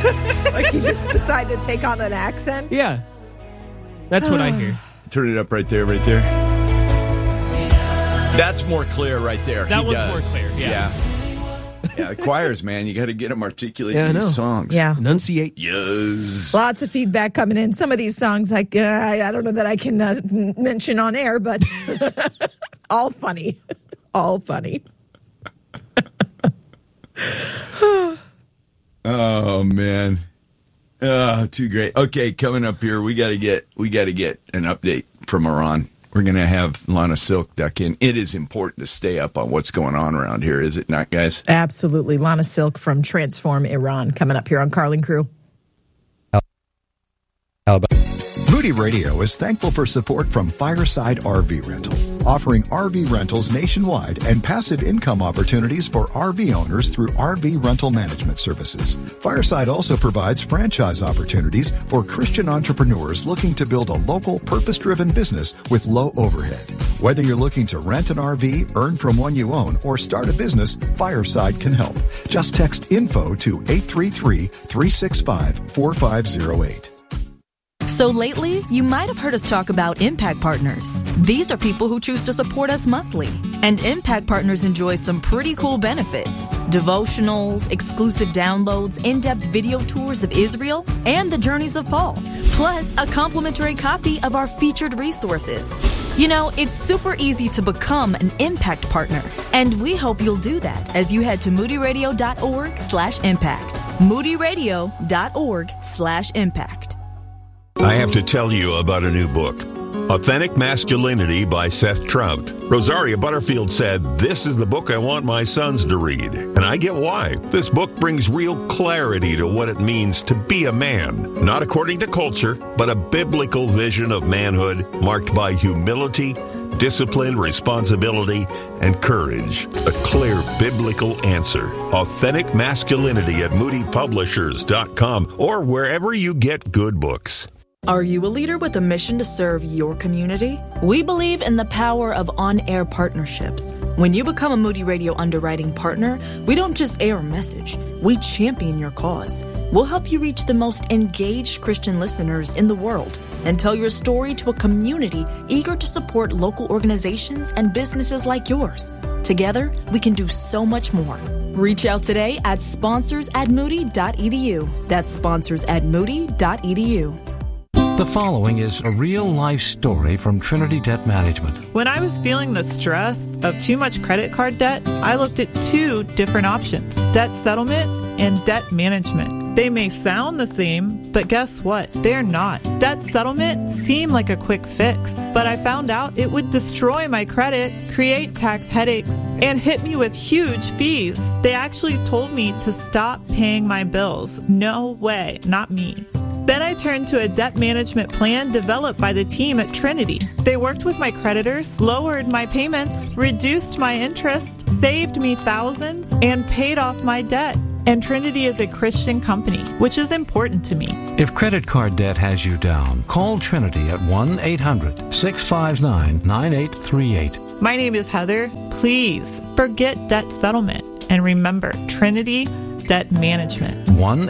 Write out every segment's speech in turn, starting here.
Like you just decided to take on an accent? Yeah. That's what I hear. Turn it up right there, right there. That's more clear right there. That one's more clear, yeah. Yeah, choirs, man. You got to get them articulating these songs. Yeah. Enunciate. Yes. Lots of feedback coming in. Some of these songs, like, I don't know that I can mention on air, but all funny. All funny. Oh, man. Oh, too great. Okay, coming up here, we got to get an update from Iran. We're going to have Lana Silk duck in. It is important to stay up on what's going on around here, is it not, guys? Absolutely. Lana Silk from Transform Iran coming up here on Carling Crew. Moody Radio is thankful for support from Fireside RV Rental, offering RV rentals nationwide and passive income opportunities for RV owners through RV rental management services. Fireside also provides franchise opportunities for Christian entrepreneurs looking to build a local, purpose-driven business with low overhead. Whether you're looking to rent an RV, earn from one you own, or start a business, Fireside can help. Just text info to 833-365-4508. So lately, you might have heard us talk about Impact Partners. These are people who choose to support us monthly. And Impact Partners enjoy some pretty cool benefits. Devotionals, exclusive downloads, in-depth video tours of Israel, and the journeys of Paul. Plus, a complimentary copy of our featured resources. You know, it's super easy to become an Impact Partner. And we hope you'll do that as you head to moodyradio.org/impact. moodyradio.org/impact. I have to tell you about a new book, Authentic Masculinity by Seth Trout. Rosaria Butterfield said, "This is the book I want my sons to read." And I get why. This book brings real clarity to what it means to be a man. Not according to culture, but a biblical vision of manhood marked by humility, discipline, responsibility, and courage. A clear biblical answer. Authentic Masculinity at moodypublishers.com or wherever you get good books. Are you a leader with a mission to serve your community? We believe in the power of on-air partnerships. When you become a Moody Radio underwriting partner, we don't just air a message, we champion your cause. We'll help you reach the most engaged Christian listeners in the world and tell your story to a community eager to support local organizations and businesses like yours. Together, we can do so much more. Reach out today at sponsors@moody.edu. That's sponsors@moody.edu. The following is a real-life story from Trinity Debt Management. When I was feeling the stress of too much credit card debt, I looked at two different options: debt settlement and debt management. They may sound the same, but guess what? They're not. Debt settlement seemed like a quick fix, but I found out it would destroy my credit, create tax headaches, and hit me with huge fees. They actually told me to stop paying my bills. No way, not me. Then I turned to a debt management plan developed by the team at Trinity. They worked with my creditors, lowered my payments, reduced my interest, saved me thousands, and paid off my debt. And Trinity is a Christian company, which is important to me. If credit card debt has you down, call Trinity at 1-800-659-9838. My name is Heather. Please forget debt settlement and remember Trinity Debt Management.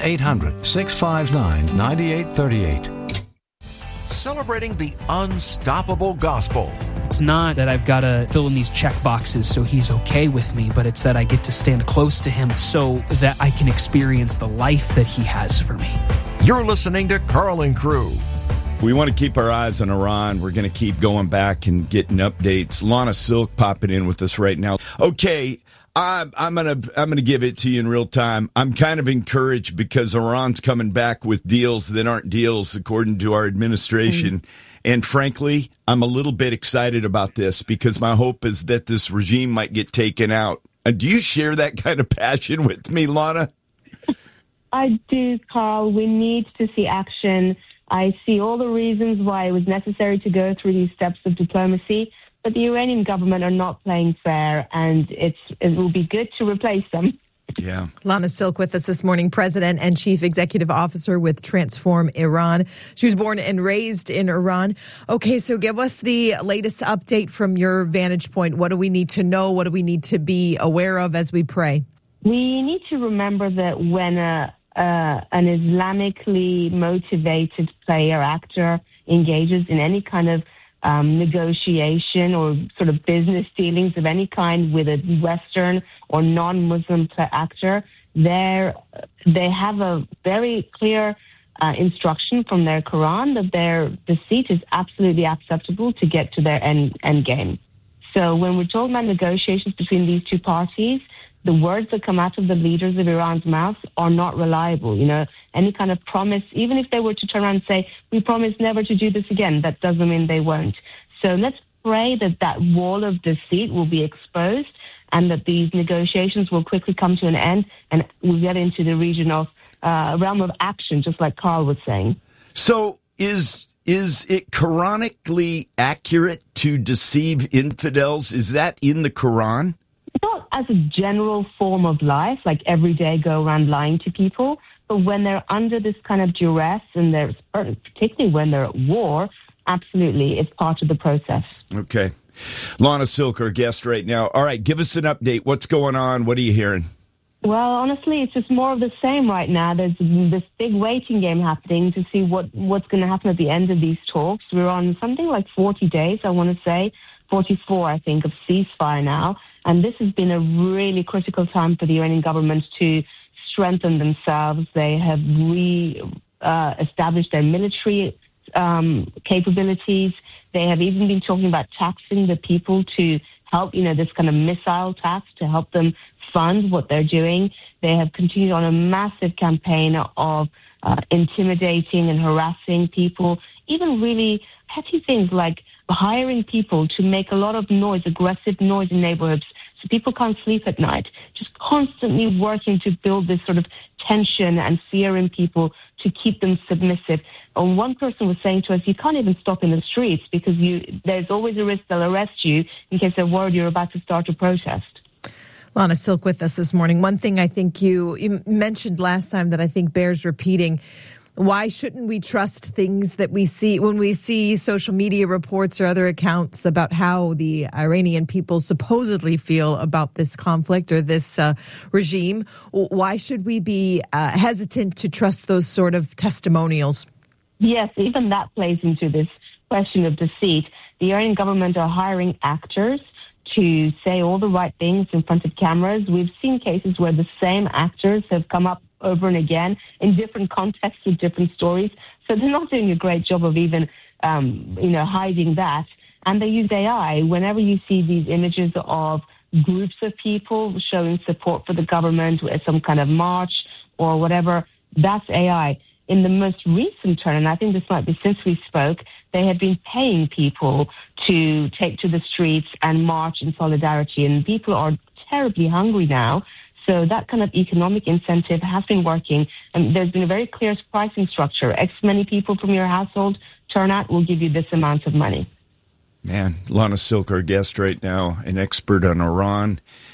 1-800-659-9838. Celebrating the unstoppable gospel. It's not that I've got to fill in these check boxes so he's okay with me, but it's that I get to stand close to him so that I can experience the life that he has for me. You're listening to Carling Crew. We want to keep our eyes on Iran. We're going to keep going back and getting updates. Lana Silk popping in with us right now. Okay, I'm gonna give it to you in real time. I'm kind of encouraged because Iran's coming back with deals that aren't deals according to our administration. And frankly, I'm a little bit excited about this because my hope is that this regime might get taken out. Do you share that kind of passion with me, Lana? I do, Carl. We need to see action. I see all the reasons why it was necessary to go through these steps of diplomacy. But the Iranian government are not playing fair, and it will be good to replace them. Yeah. Lana Silk with us this morning, President and Chief Executive Officer with Transform Iran. She was born and raised in Iran. Okay, so give us the latest update from your vantage point. What do we need to know? What do we need to be aware of as we pray? We need to remember that when a an Islamically motivated player, actor, engages in any kind of negotiation or sort of business dealings of any kind with a Western or non-Muslim actor, they have a very clear instruction from their Quran that their deceit is absolutely acceptable to get to their end game. So when we're talking about negotiations between these two parties, the words that come out of the leaders of Iran's mouths are not reliable. You know, any kind of promise, even if they were to turn around and say, we promise never to do this again, that doesn't mean they won't. So let's pray that wall of deceit will be exposed and that these negotiations will quickly come to an end and we'll get into the region of realm of action, just like Carl was saying. So is it Quranically accurate to deceive infidels? Is that in the Quran? Not as a general form of life, like every day go around lying to people, but when they're under this kind of duress and they're, particularly when they're at war, absolutely, it's part of the process. Okay. Lana Silk, our guest right now. All right, give us an update. What's going on? What are you hearing? Well, honestly, it's just more of the same right now. There's this big waiting game happening to see what's going to happen at the end of these talks. We're on something like 40 days, I want to say, 44, I think, of ceasefire now. And this has been a really critical time for the Iranian government to strengthen themselves. They have established their military capabilities. They have even been talking about taxing the people to help, this kind of missile tax to help them fund what they're doing. They have continued on a massive campaign of intimidating and harassing people, even really petty things like hiring people to make a lot of noise, aggressive noise in neighborhoods so people can't sleep at night, just constantly working to build this sort of tension and fear in people to keep them submissive. And one person was saying to us, you can't even stop in the streets because there's always a risk they'll arrest you in case they're worried you're about to start a protest. Lana Silk with us this morning. One thing I think you mentioned last time that I think bears repeating, why shouldn't we trust things that we see when we see social media reports or other accounts about how the Iranian people supposedly feel about this conflict or this regime? Why should we be hesitant to trust those sort of testimonials? Yes, even that plays into this question of deceit. The Iranian government are hiring actors to say all the right things in front of cameras. We've seen cases where the same actors have come up over and again in different contexts with different stories. So they're not doing a great job of even, hiding that. And they use AI. Whenever you see these images of groups of people showing support for the government with some kind of march or whatever, that's AI. In the most recent turn, and I think this might be since we spoke, they have been paying people to take to the streets and march in solidarity. And people are terribly hungry now. So that kind of economic incentive has been working. And there's been a very clear pricing structure. X many people from your household turn out will give you this amount of money. Man, Lana Silk, our guest right now, an expert on Iran.